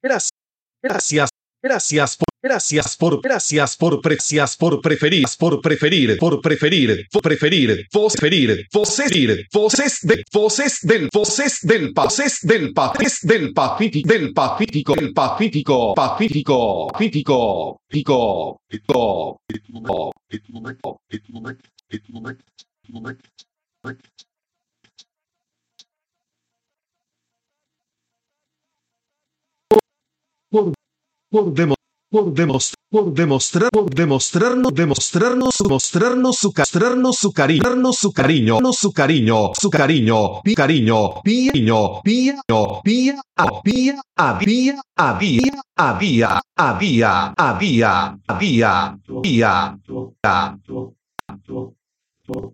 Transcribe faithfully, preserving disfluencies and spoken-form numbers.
gracias, gracias, gracias por, gracias por, gracias por, gracias por preferir, por preferir, por preferir, por preferir, vos preferir, voces, voces de, voces del, voces del, voces del, voces del Pacífico, del Pacífico, del Pacífico, Pacífico, Pacífico, Pico, Pico, Pico, Pico, Pico, por, por, demo, por, demos, por demostrar, por demostrarnos, demostrarnos, mostrarnos su, mostrarnos su cariño, darnos su cariño, no su cariño, su cariño, pi cariño, piño, pía, pía, a pía, a día, a día, a día, a día, a día, a día, día,